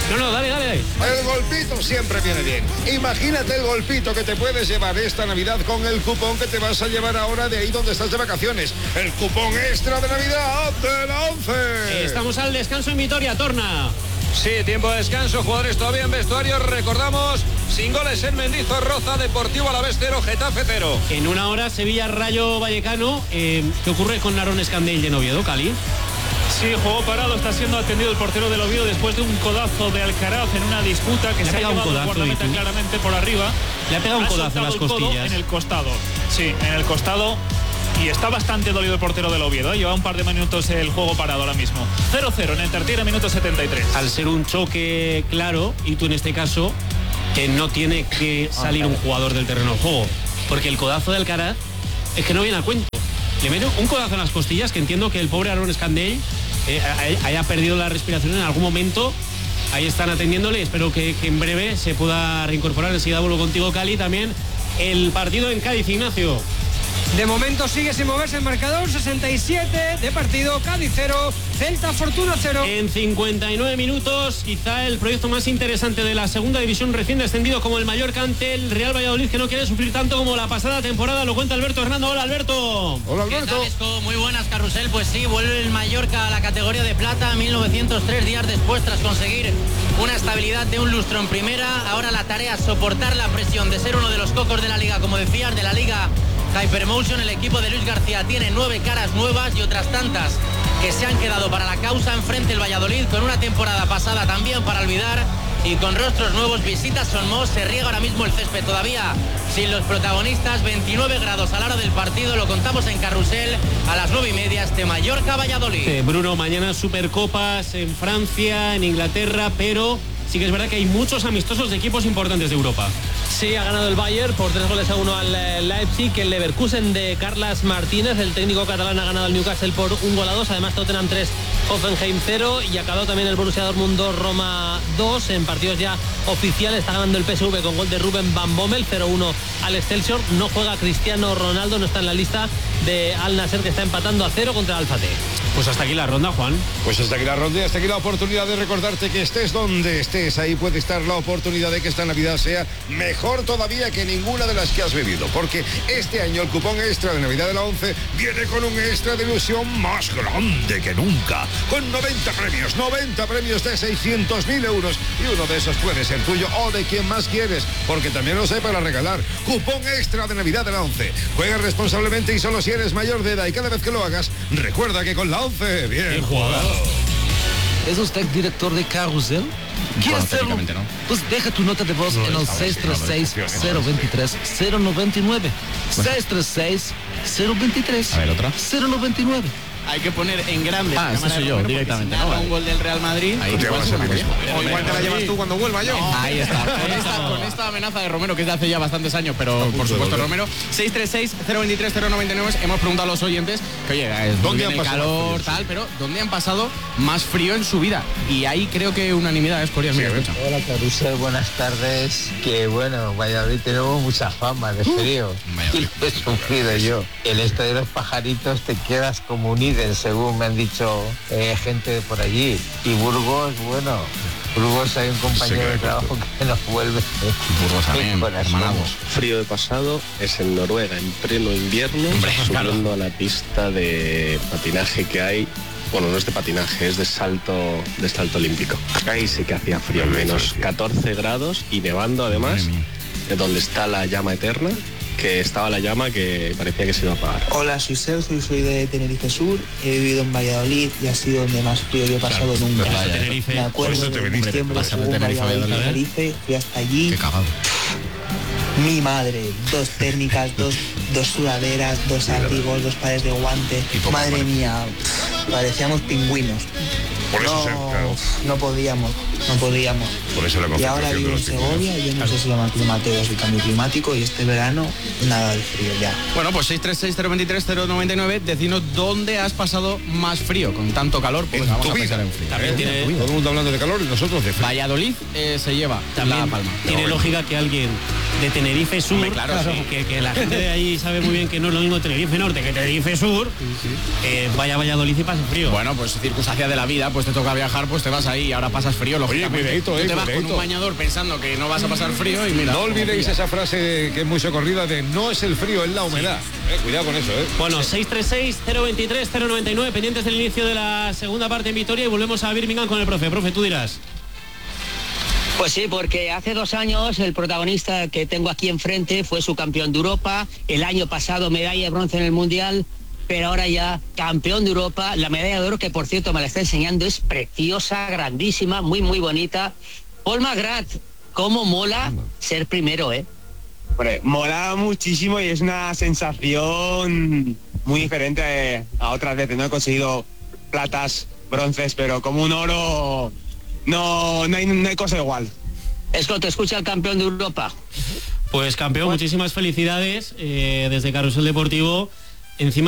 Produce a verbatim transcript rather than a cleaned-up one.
No, no, dale, dale. El golpito siempre viene bien. Imagínate el golpito que te puedes llevar esta Navidad con el cupón que te vas a llevar ahora de ahí donde estás de vacaciones. El cupón extra de Navidad de la ONCE. Estamos al descanso en Vitoria, Torna. Sí, tiempo de descanso, jugadores todavía en vestuario, recordamos, sin goles en Mendizorroza, Deportivo Alavés cero, Getafe cero. En una hora, Sevilla Rayo Vallecano. Eh, ¿Qué ocurre con Narón Escandell de Oviedo, Cali? Sí, juego parado, está siendo atendido el portero del Oviedo después de un codazo de Alcaraz en una disputa que Le se ha pegado llevado un el codazo, guardameta claramente por arriba. Le ha pegado un Ha codazo en soltado las el codo costillas. En el costado, sí, en el costado. Y está bastante dolido el portero del Oviedo, ¿eh? Lleva un par de minutos el juego parado ahora mismo. cero cero en el tercero, minuto setenta y tres. Al ser un choque claro, y tú en este caso, que no tiene que salir un jugador del terreno de juego, porque el codazo de Alcaraz es que no viene a cuento. Le mete un codazo en las costillas, que entiendo que el pobre Narón Escandell eh, haya perdido la respiración en algún momento. Ahí están atendiéndole, espero que, que en breve se pueda reincorporar. Enseguida vuelvo contigo, Cali. También el partido en Cádiz, Ignacio. De momento sigue sin moverse el marcador, sesenta y siete de partido, Cádiz cero, Celta Fortuna cero. En cincuenta y nueve minutos, quizá el proyecto más interesante de la segunda división, recién descendido como el Mallorca ante el Real Valladolid, que no quiere sufrir tanto como la pasada temporada. Lo cuenta Alberto Hernando. Hola, Alberto. Hola, Alberto. ¿Qué tal, Esco? Muy buenas, Carrusel. Pues sí, vuelve el Mallorca a la categoría de plata mil novecientos tres días después, tras conseguir una estabilidad de un lustro en primera. Ahora la tarea es soportar la presión de ser uno de los cocos de la liga, como decías, de la liga Hypermotion. El equipo de Luis García tiene nueve caras nuevas y otras tantas que se han quedado para la causa. Enfrente el Valladolid, con una temporada pasada también para olvidar y con rostros nuevos. Visita Sonmos, se riega ahora mismo el césped todavía sin los protagonistas. Veintinueve grados a la hora del partido, lo contamos en Carrusel a las nueve y media, este Mallorca-Valladolid. Eh, Bruno, mañana Supercopas en Francia, en Inglaterra, pero sí que es verdad que hay muchos amistosos de equipos importantes de Europa. Sí, ha ganado el Bayern por tres goles a uno al eh, Leipzig. El Leverkusen de Carlas Martínez, el técnico catalán, ha ganado al Newcastle por un gol a dos. Además, Tottenham tres, Hoffenheim cero. Y ha acabado también el Borussia Dortmund dos, Roma dos. En partidos ya oficiales está ganando el P S V con gol de Ruben Van Bommel, cero uno al Excelsior. No juega Cristiano Ronaldo, no está en la lista de Al Nassr, que está empatando a cero contra el Al-Fateh. Pues hasta aquí la ronda, Juan. Pues hasta aquí la ronda y hasta aquí la oportunidad de recordarte que estés donde estés, ahí puede estar la oportunidad de que esta Navidad sea mejor todavía que ninguna de las que has vivido, porque este año el cupón extra de Navidad de la ONCE viene con un extra de ilusión más grande que nunca, con noventa premios, noventa premios de seiscientos mil euros, y uno de esos puede ser tuyo o de quien más quieres, porque también los hay para regalar. Cupón extra de Navidad de la ONCE. Juega responsablemente y solo si eres mayor de edad, y cada vez que lo hagas, recuerda que con la ONCE, bien, bien jugado. ¿Es usted director de Carrusel? ¿Quieres hacerlo? No. Pues deja tu nota de voz no, en el seis tres seis, cero dos tres, cero nueve nueve. seis tres seis, cero dos tres, A ver, otra. cero nueve nueve. Hay que poner en grande. Ah, eso soy yo, directamente. Si ¿no? un gol del Real Madrid. Ahí te vas a mismo. O igual te la llevas tú cuando vuelva yo. No, ahí está. Con esta, con esta amenaza de Romero, que es de hace ya bastantes años, pero por supuesto Romero. seis tres seis, cero dos tres, cero nueve nueve. Hemos preguntado a los oyentes que, oye, ¿dónde han pasado calor, frío, tal, sí. Pero ¿dónde han pasado más frío en su vida? Y ahí creo que unanimidad es Corea. Sí, hola, Carrusel, buenas tardes. Que bueno, Valladolid tenemos mucha fama de frío. Uh, y lo he sufrido yo. El estadio de los pajaritos te quedas como un ídem, según me han dicho eh, gente por allí. Y Burgos, bueno, Burgos hay un compañero de trabajo que nos vuelve. Burgos también, hermanados. Frío de pasado es en Noruega, en pleno invierno, subiendo a la pista de patinaje que hay. Bueno, no es de patinaje, es de salto, de salto olímpico. Ahí sí que hacía frío, menos catorce grados y nevando además, de donde está la llama eterna, que estaba la llama que parecía que se iba a apagar. Hola, soy Sergio y soy de Tenerife Sur. He vivido en Valladolid y ha sido donde más frío yo he pasado claro, nunca. Vaya, Tenerife. Me acuerdo de diciembre, según Valladolid, Tenerife, fui hasta allí. Qué cagado. Mi madre, dos térmicas, dos, dos sudaderas, dos abrigos, dos pares de guante. Madre mía, parecíamos pingüinos. Por eso no, se, claro. no podíamos, no podíamos. Por eso la y ahora vivo en Segovia y yo no claro. sé si lo más climático es el cambio climático y este verano nada de frío ya. Bueno, pues seis tres seis, cero dos tres, cero nueve nueve, decinos dónde has pasado más frío, con tanto calor, pues vamos a pensar en frío. También tiene... Todo el mundo hablando de calor y nosotros de frío. Valladolid eh, se lleva también la palma. Tiene lógica que alguien de Tenerife Sur, Hombre, claro, sí. que, que la gente de ahí sabe muy bien que no es lo mismo Tenerife Norte que Tenerife Sur, sí, sí. Eh, vaya a Valladolid y pase frío. Bueno, pues circunstancia de la vida, pues te toca viajar, pues te vas ahí y ahora pasas frío, lógicamente. Oye, cuidadito, eh, Tú te vas cuidadito. con un bañador pensando que no vas a pasar frío y mira. No olvidéis esa frase que es muy socorrida de no es el frío, es la humedad. Sí. Eh, cuidado con eso, ¿eh? Bueno, seis tres seis, cero veintitrés, cero noventa y nueve, pendientes del inicio de la segunda parte en Vitoria y volvemos a Birmingham con el profe. Profe, tú dirás. Pues sí, porque hace dos años el protagonista que tengo aquí enfrente fue su campeón de Europa, el año pasado medalla de bronce en el Mundial, pero ahora ya campeón de Europa, la medalla de oro que por cierto me la está enseñando, es preciosa, grandísima, muy muy bonita. Paul McGrath, cómo mola ser primero, ¿eh? Hombre, mola muchísimo y es una sensación muy diferente a otras veces. No he conseguido platas, bronces, pero como un oro... No, no hay, no hay cosa igual. Es que te escucha el campeón de Europa. Pues campeón, muchísimas felicidades eh, desde Carrusel Deportivo. Encima